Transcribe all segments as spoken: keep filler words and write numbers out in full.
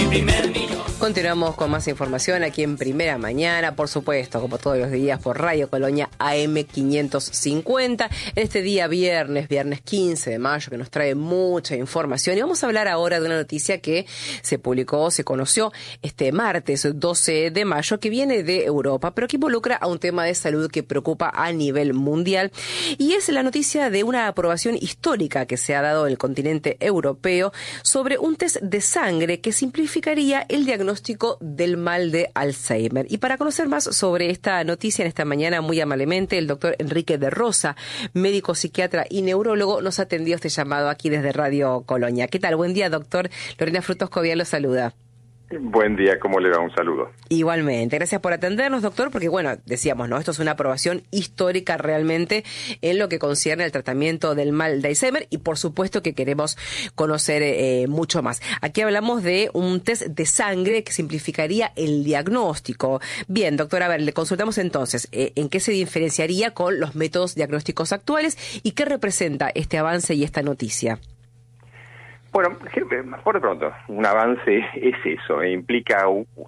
primer millón. Continuamos con más información aquí en Primera Mañana, por supuesto, como todos los días por Radio Colonia A M quinientos cincuenta. Este día viernes, viernes quince de mayo, que nos trae mucha información. Y vamos a hablar ahora de una noticia que se publicó, se conoció este martes doce de mayo, que viene de Europa, pero que involucra a un tema de salud que preocupa a nivel mundial. Y es la noticia de una aprobación histórica que se ha dado en el continente europeo sobre un test de sangre que simplificaría el diagnóstico del mal de Alzheimer. Y para conocer más sobre esta noticia en esta mañana, muy amablemente, el doctor Enrique de Rosa, médico psiquiatra y neurólogo, nos atendió este llamado aquí desde Radio Colonia. ¿Qué tal? Buen día, doctor. Lorena Frutos Cobian lo saluda. Buen día, ¿cómo le va? Un saludo. Igualmente, gracias por atendernos, doctor, porque bueno, decíamos, ¿no? Esto es una aprobación histórica realmente en lo que concierne al tratamiento del mal de Alzheimer y por supuesto que queremos conocer eh, mucho más. Aquí hablamos de un test de sangre que simplificaría el diagnóstico. Bien, doctor, a ver, le consultamos entonces eh, en qué se diferenciaría con los métodos diagnósticos actuales y qué representa este avance y esta noticia. Bueno, por de pronto, un avance es eso, eh, implica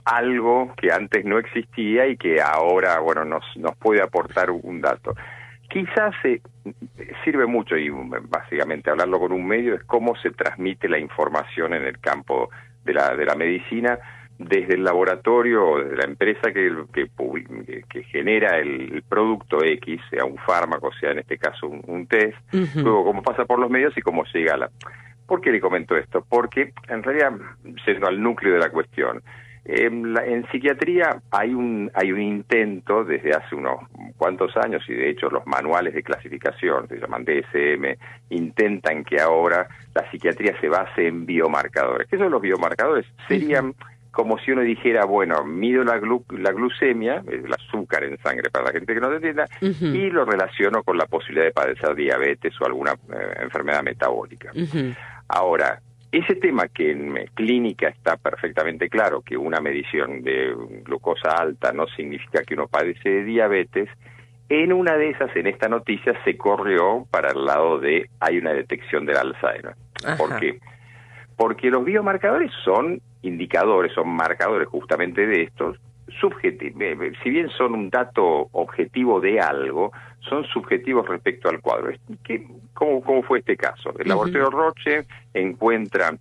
algo que antes no existía y que ahora, bueno, nos nos puede aportar un dato. Quizás eh, sirve mucho, y básicamente hablarlo con un medio, es cómo se transmite la información en el campo de la de la medicina, desde el laboratorio o desde la empresa que, que, que genera el producto X, sea un fármaco, sea en este caso un, un test, uh-huh. Luego cómo pasa por los medios y cómo llega a la... ¿Por qué le comento esto? Porque, en realidad, yendo al núcleo de la cuestión, eh, la, en psiquiatría hay un hay un intento desde hace unos cuantos años, y de hecho los manuales de clasificación, se llaman D S M, intentan que ahora la psiquiatría se base en biomarcadores. ¿Qué son los biomarcadores? Serían uh-huh. como si uno dijera, bueno, mido la, glu la glucemia, el azúcar en sangre para la gente que no lo entienda, uh-huh. y lo relaciono con la posibilidad de padecer diabetes o alguna eh, enfermedad metabólica. Uh-huh. Ahora, ese tema que en clínica está perfectamente claro, que una medición de glucosa alta no significa que uno padece de diabetes, en una de esas, en esta noticia, se corrió para el lado de hay una detección del Alzheimer. Ajá. ¿Por qué? Porque los biomarcadores son indicadores, son marcadores justamente de estos, subjetivos. Si bien son un dato objetivo de algo, son subjetivos respecto al cuadro. ¿Qué, cómo, ¿Cómo fue este caso? El uh-huh. laboratorio Roche encuentra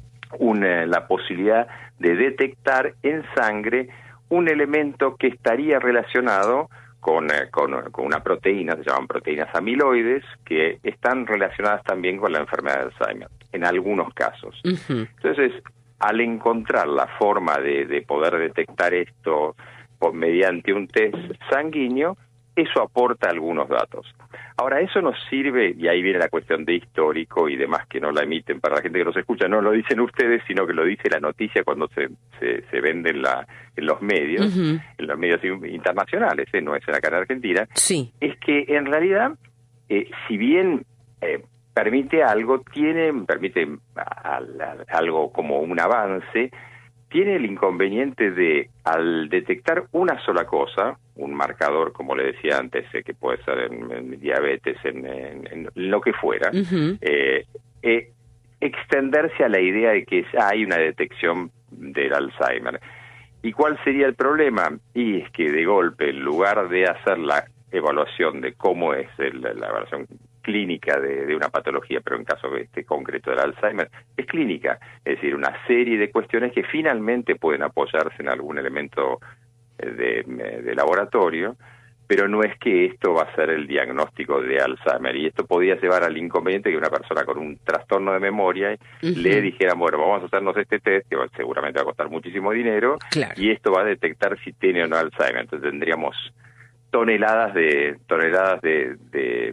una, la posibilidad de detectar en sangre un elemento que estaría relacionado con, eh, con, con una proteína, se llaman proteínas amiloides, que están relacionadas también con la enfermedad de Alzheimer, en algunos casos. Uh-huh. Entonces, al encontrar la forma de, de poder detectar esto por, mediante un test sanguíneo, eso aporta algunos datos. Ahora, eso nos sirve, y ahí viene la cuestión de histórico y demás que no la emiten para la gente que nos escucha, no lo dicen ustedes, sino que lo dice la noticia cuando se se, se vende en, la, en los medios, uh-huh. en los medios internacionales, ¿eh? No es acá en Argentina, sí. Es que en realidad, eh, si bien eh, permite algo, tiene permite a, a, algo como un avance, tiene el inconveniente de, al detectar una sola cosa, un marcador, como le decía antes, eh, que puede ser en, en diabetes, en, en, en lo que fuera, uh-huh. eh, eh, extenderse a la idea de que hay una detección del Alzheimer. ¿Y cuál sería el problema? Y es que de golpe, en lugar de hacer la evaluación de cómo es el, la evaluación clínica de, de una patología, pero en caso de este concreto del Alzheimer, es clínica, es decir, una serie de cuestiones que finalmente pueden apoyarse en algún elemento de, de laboratorio, pero no es que esto va a ser el diagnóstico de Alzheimer, y esto podría llevar al inconveniente que una persona con un trastorno de memoria uh-huh. le dijera, bueno, vamos a hacernos este test, que seguramente va a costar muchísimo dinero, claro. y esto va a detectar si tiene o no Alzheimer. Entonces tendríamos toneladas de toneladas de, de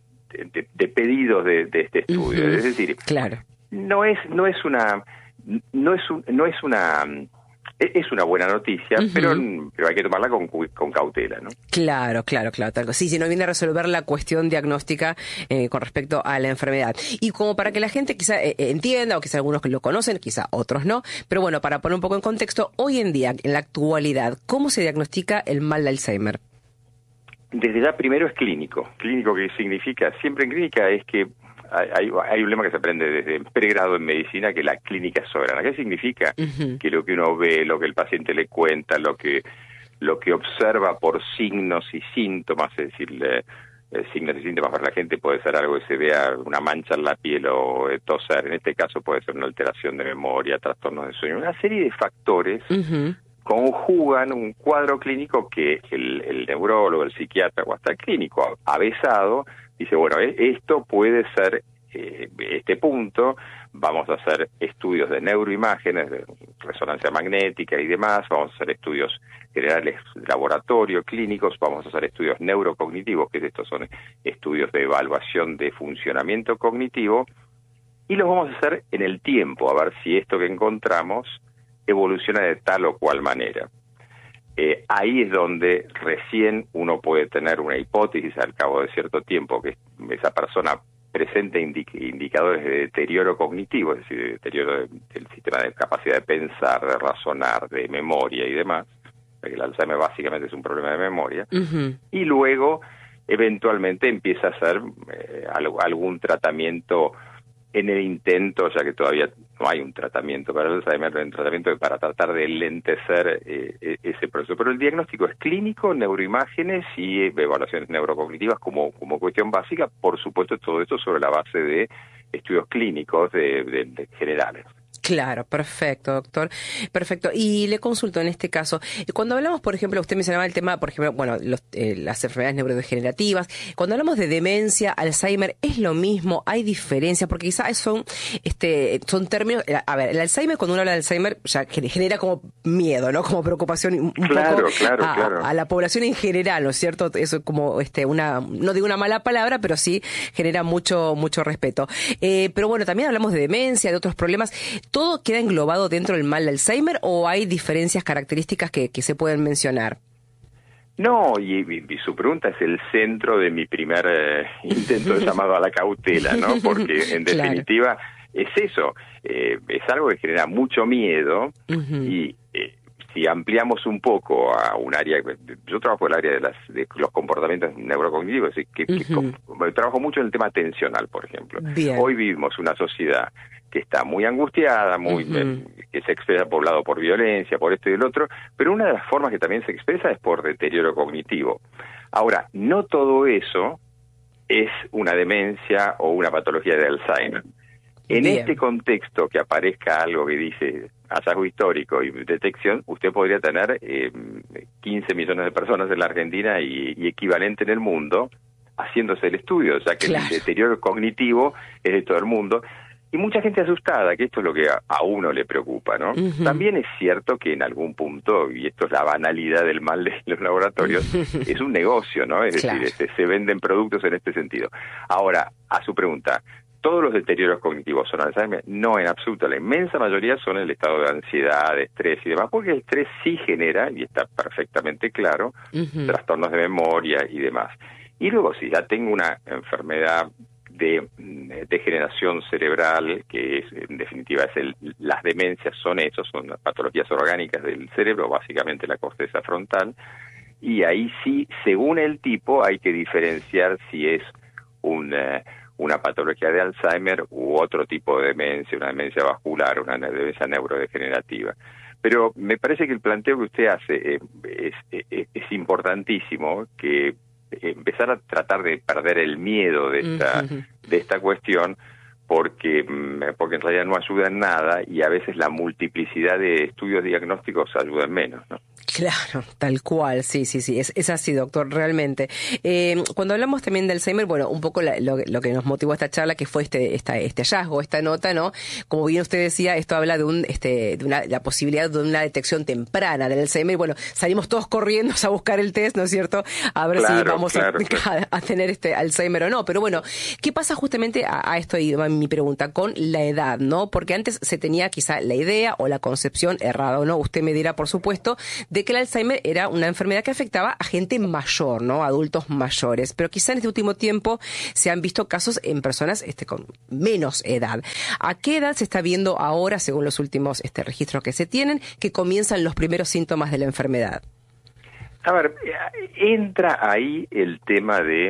De, de pedidos de, de este estudio, uh-huh. es decir, claro. no es no es una no es un, no es una es una buena noticia, uh-huh. pero pero hay que tomarla con, con cautela, ¿no? Claro, claro, claro, tal cosa. Sí, si no viene a resolver la cuestión diagnóstica eh, con respecto a la enfermedad. Y como para que la gente quizá eh, entienda, o quizá algunos que lo conocen, quizá otros no, pero bueno, para poner un poco en contexto, hoy en día, en la actualidad, ¿cómo se diagnostica el mal de Alzheimer? Desde ya primero es clínico. Clínico, que significa, siempre en clínica, es que hay, hay un lema que se aprende desde pregrado en medicina, que la clínica es soberana. ¿Qué significa? Uh-huh. Que lo que uno ve, lo que el paciente le cuenta, lo que lo que observa por signos y síntomas, es decir, eh, signos y síntomas para la gente puede ser algo que se vea, una mancha en la piel o eh, toser, en este caso puede ser una alteración de memoria, trastornos de sueño, una serie de factores uh-huh. conjugan un cuadro clínico que el, el neurólogo, el psiquiatra o hasta el clínico avesado dice, bueno, esto puede ser eh, este punto, vamos a hacer estudios de neuroimágenes, de resonancia magnética y demás, vamos a hacer estudios generales de laboratorio, clínicos, vamos a hacer estudios neurocognitivos, que estos son estudios de evaluación de funcionamiento cognitivo, y los vamos a hacer en el tiempo, a ver si esto que encontramos evoluciona de tal o cual manera. Eh, ahí es donde recién uno puede tener una hipótesis al cabo de cierto tiempo que esa persona presenta indic- indicadores de deterioro cognitivo, es decir, de deterioro de, del sistema de capacidad de pensar, de razonar, de memoria y demás, porque el Alzheimer básicamente es un problema de memoria, uh-huh. y luego eventualmente empieza a hacer eh, algún tratamiento en el intento, ya que todavía no hay un tratamiento para el Alzheimer, un tratamiento para tratar de lentecer eh, ese proceso. Pero el diagnóstico es clínico, neuroimágenes y evaluaciones neurocognitivas como, como cuestión básica. Por supuesto, todo esto sobre la base de estudios clínicos de, de, de generales. Claro, perfecto, doctor. Perfecto. Y le consulto en este caso, cuando hablamos, por ejemplo, usted mencionaba el tema, por ejemplo, bueno, los, eh, las enfermedades neurodegenerativas, cuando hablamos de demencia, Alzheimer, ¿es lo mismo? ¿Hay diferencias? Porque quizás son, este, son términos, a ver, el Alzheimer, cuando uno habla de Alzheimer, ya genera como miedo, ¿no? Como preocupación un claro, poco claro, a, claro. a la población en general, ¿no es cierto? Eso como, este, una, no digo una mala palabra, pero sí genera mucho, mucho respeto. Eh, pero bueno, también hablamos de demencia, de otros problemas. ¿Todo queda englobado dentro del mal de Alzheimer o hay diferencias características que, que se pueden mencionar? No, y, y, y su pregunta es el centro de mi primer eh, intento de llamado a la cautela, ¿no? Porque en definitiva claro. es eso, eh, es algo que genera mucho miedo uh-huh. y eh, si ampliamos un poco a un área, yo trabajo en el área de, las, de los comportamientos neurocognitivos, que, uh-huh. que trabajo mucho en el tema atencional, por ejemplo. Bien. Hoy vivimos una sociedad que está muy angustiada, muy uh-huh. eh, que se expresa por un lado por violencia, por esto y el otro, pero una de las formas que también se expresa es por deterioro cognitivo. Ahora, no todo eso es una demencia o una patología de Alzheimer. En Bien. Este contexto que aparezca algo que dice hallazgo histórico y detección, usted podría tener eh, quince millones de personas en la Argentina y, y equivalente en el mundo haciéndose el estudio, ya que claro. el deterioro cognitivo es de todo el mundo. Y mucha gente asustada, que esto es lo que a, a uno le preocupa, ¿no? Uh-huh. También es cierto que en algún punto, y esto es la banalidad del mal de los laboratorios, es un negocio, ¿no? Es claro. decir, este, se venden productos en este sentido. Ahora, a su pregunta, ¿todos los deterioros cognitivos son Alzheimer? No, en absoluto. La inmensa mayoría son el estado de ansiedad, de estrés y demás, porque el estrés sí genera, y está perfectamente claro, uh-huh. trastornos de memoria y demás. Y luego, si ya tengo una enfermedad de degeneración cerebral, que es, en definitiva es el, las demencias son eso, son las patologías orgánicas del cerebro, básicamente la corteza frontal, y ahí sí, según el tipo, hay que diferenciar si es una, una patología de Alzheimer u otro tipo de demencia, una demencia vascular, una demencia neurodegenerativa. Pero me parece que el planteo que usted hace eh, es, es, es importantísimo, que empezar a tratar de perder el miedo de esta uh-huh. de esta cuestión, porque porque en realidad no ayuda en nada y a veces la multiplicidad de estudios diagnósticos ayuda en menos, ¿no? Claro, tal cual, sí, sí, sí, es, es así, doctor, realmente. Eh, cuando hablamos también de Alzheimer, bueno, un poco la, lo, lo que nos motivó esta charla, que fue este esta, este hallazgo, esta nota, ¿no? Como bien usted decía, esto habla de un este de una la posibilidad de una detección temprana del Alzheimer, y bueno, salimos todos corriendo a buscar el test, ¿no es cierto? A ver claro, si vamos claro, a, claro. a, a tener este Alzheimer o no, pero bueno, ¿qué pasa justamente a, a esto y mi pregunta, con la edad, ¿no? Porque antes se tenía quizá la idea o la concepción errada, ¿o no? Usted me dirá, por supuesto, de que el Alzheimer era una enfermedad que afectaba a gente mayor, ¿no? Adultos mayores. Pero quizá en este último tiempo se han visto casos en personas este, con menos edad. ¿A qué edad se está viendo ahora, según los últimos este, registros que se tienen, que comienzan los primeros síntomas de la enfermedad? A ver, entra ahí el tema de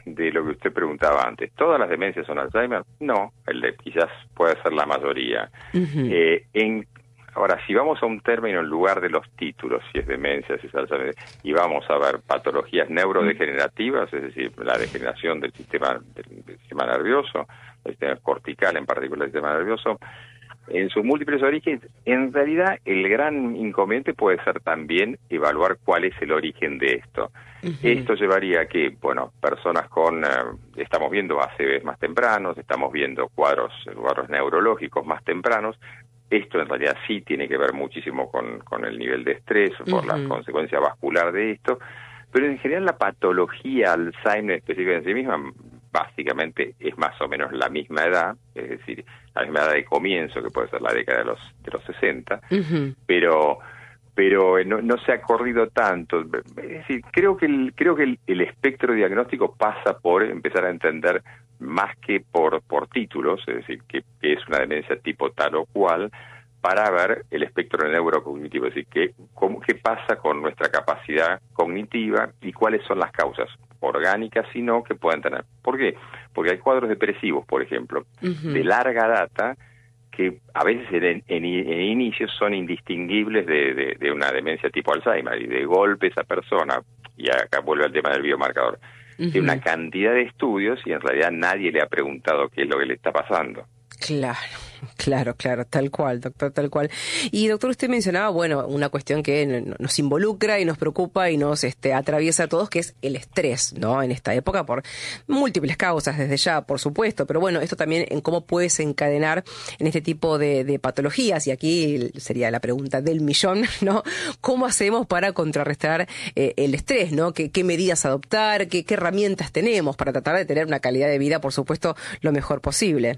de lo que usted preguntaba antes. ¿Todas las demencias son Alzheimer? No, el de quizás puede ser la mayoría. Uh-huh. eh, en Ahora, si vamos a un término en lugar de los títulos, si es demencia, si es Alzheimer, y vamos a ver patologías neurodegenerativas, es decir, la degeneración del sistema, del, del sistema nervioso, el sistema cortical en particular, el sistema nervioso, en sus múltiples orígenes, en realidad el gran inconveniente puede ser también evaluar cuál es el origen de esto. Uh-huh. Esto llevaría a que, bueno, personas con, eh, estamos viendo A C Vs más tempranos, estamos viendo cuadros, cuadros neurológicos más tempranos. Esto en realidad sí tiene que ver muchísimo con, con el nivel de estrés, uh-huh. por la consecuencia vascular de esto, pero en general la patología Alzheimer específica en sí misma básicamente es más o menos la misma edad, es decir, la misma edad de comienzo, que puede ser la década de los de los sesenta, uh-huh. pero pero no, no se ha corrido tanto. Es decir, creo que el, creo que el, el espectro diagnóstico pasa por empezar a entender más que por por títulos, es decir, que, que es una demencia tipo tal o cual, para ver el espectro neurocognitivo, es decir, qué, cómo, qué pasa con nuestra capacidad cognitiva y cuáles son las causas orgánicas y no que pueden tener. ¿Por qué? Porque hay cuadros depresivos, por ejemplo, uh-huh. de larga data, que a veces en, en, en inicios son indistinguibles de, de, de una demencia tipo Alzheimer, y de golpe esa persona, y acá vuelve al tema del biomarcador, uh-huh. tiene una cantidad de estudios y en realidad nadie le ha preguntado qué es lo que le está pasando. Claro, claro, claro, tal cual, doctor, tal cual. Y doctor, usted mencionaba, bueno, una cuestión que nos involucra y nos preocupa y nos este, atraviesa a todos, que es el estrés, ¿no? En esta época, por múltiples causas desde ya, por supuesto, pero bueno, esto también en cómo puede desencadenar en este tipo de, de patologías, y aquí sería la pregunta del millón, ¿no? ¿Cómo hacemos para contrarrestar eh, el estrés, ¿no? ¿Qué, qué medidas adoptar? ¿Qué, qué herramientas tenemos para tratar de tener una calidad de vida, por supuesto, lo mejor posible?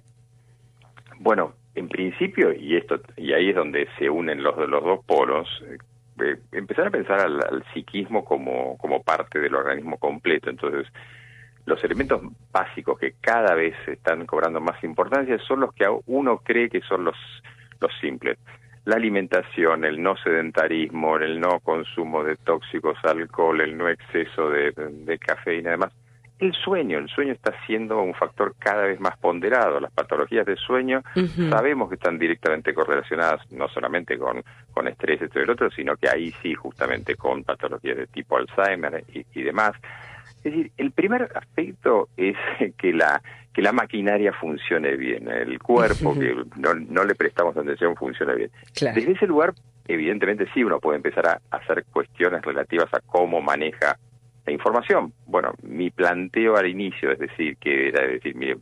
Bueno, en principio, y esto y ahí es donde se unen los, los dos polos, eh, empezar a pensar al, al psiquismo como, como parte del organismo completo. Entonces, los elementos básicos que cada vez están cobrando más importancia son los que uno cree que son los, los simples. La alimentación, el no sedentarismo, el no consumo de tóxicos, alcohol, el no exceso de, de cafeína y demás. El sueño, el sueño está siendo un factor cada vez más ponderado. Las patologías del sueño uh-huh. sabemos que están directamente correlacionadas no solamente con, con estrés, esto y el otro, sino que ahí sí justamente con patologías de tipo Alzheimer y, y demás. Es decir, el primer aspecto es que la que la maquinaria funcione bien, el cuerpo, uh-huh. que no, no le prestamos atención, funcione bien. Claro. Desde ese lugar, evidentemente sí, uno puede empezar a hacer cuestiones relativas a cómo maneja la información. Bueno, mi planteo al inicio, es decir, que era decir, mire,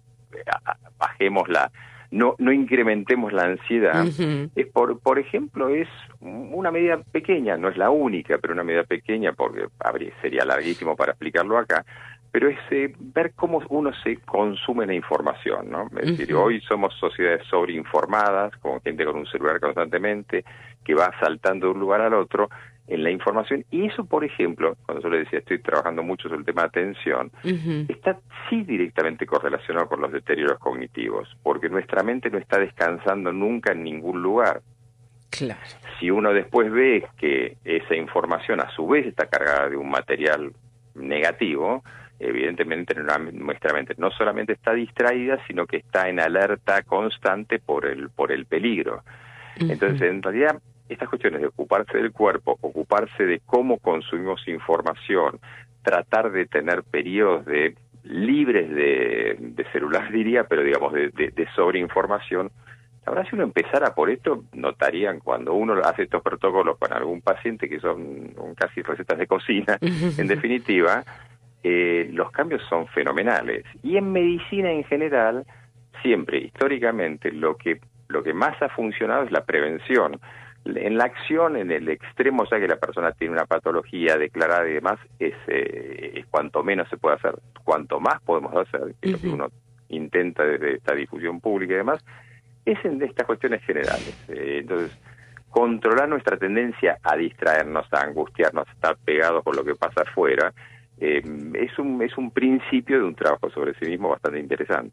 bajemos la, no no incrementemos la ansiedad, uh-huh. es por por ejemplo, es una medida pequeña, no es la única, pero una medida pequeña, porque habría, sería larguísimo para explicarlo acá, pero es eh, ver cómo uno se consume la información, ¿no? Es uh-huh. decir, hoy somos sociedades sobreinformadas, con gente con un celular constantemente, que va saltando de un lugar al otro en la información, y eso, por ejemplo, cuando yo le decía, estoy trabajando mucho sobre el tema de atención, uh-huh. está sí directamente correlacionado con los deterioros cognitivos, porque nuestra mente no está descansando nunca en ningún lugar. Claro. Si uno después ve que esa información a su vez está cargada de un material negativo, evidentemente nuestra mente no solamente está distraída, sino que está en alerta constante por el por el peligro. Uh-huh. Entonces, en realidad, estas cuestiones de ocuparse del cuerpo, ocuparse de cómo consumimos información, tratar de tener periodos de libres de, de celular, diría, pero digamos de, de, de sobreinformación. La verdad, si uno empezara por esto, notarían cuando uno hace estos protocolos con algún paciente, que son casi recetas de cocina, en definitiva, eh, los cambios son fenomenales. Y en medicina en general, siempre, históricamente, lo que, lo que más ha funcionado es la prevención. En la acción, en el extremo, ya que la persona tiene una patología declarada y demás, es, eh, es cuanto menos se puede hacer. Cuanto más podemos hacer, que es lo que uno intenta desde esta difusión pública y demás, es en estas cuestiones generales. Eh, entonces, controlar nuestra tendencia a distraernos, a angustiarnos, a estar pegados con lo que pasa afuera, eh, es un es un principio de un trabajo sobre sí mismo bastante interesante.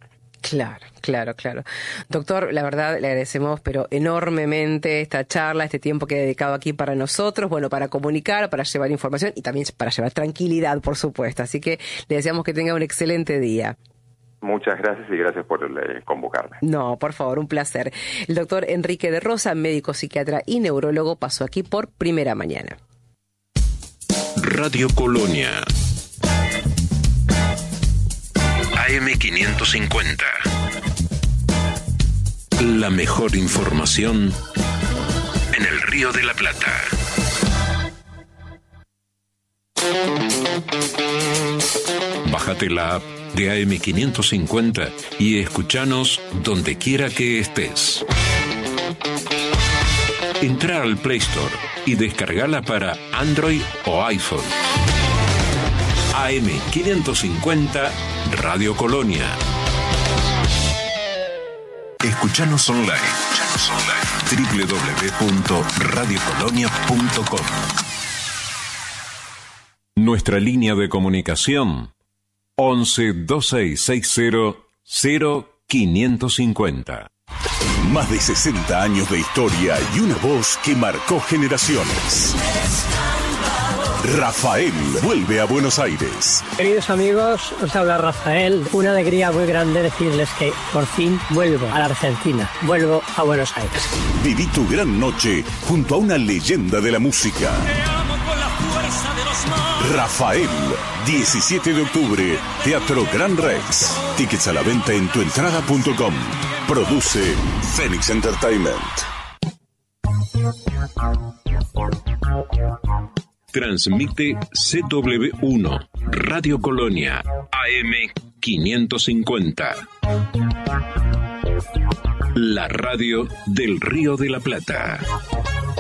Claro, claro, claro. Doctor, la verdad le agradecemos pero enormemente esta charla, este tiempo que ha dedicado aquí para nosotros, bueno, para comunicar, para llevar información y también para llevar tranquilidad, por supuesto. Así que le deseamos que tenga un excelente día. Muchas gracias y gracias por eh, convocarme. No, por favor, un placer. El doctor Enrique de Rosa, médico psiquiatra y neurólogo, pasó aquí por Primera Mañana. Radio Colonia A M quinientos cincuenta. La mejor información en el Río de la Plata. Bájate la app de A M quinientos cincuenta y escúchanos donde quiera que estés. Entra al Play Store y descargala para Android o iPhone. A M quinientos cincuenta Radio Colonia. Escuchanos online. Escuchanos online. doble u doble u doble u punto radio colonia punto com. Nuestra línea de comunicación once, veintiséis sesenta, cero quinientos cincuenta. Más de sesenta años de historia y una voz que marcó generaciones. Rafael vuelve a Buenos Aires. Queridos amigos, os habla Rafael. Una alegría muy grande decirles que por fin vuelvo a la Argentina. Vuelvo a Buenos Aires. Viví tu gran noche junto a una leyenda de la música. Rafael, diecisiete de octubre, Teatro Gran Rex. Tickets a la venta en tuentrada punto com. Produce Phoenix Entertainment. Transmite C W uno, Radio Colonia, A M quinientos cincuenta. La radio del Río de la Plata.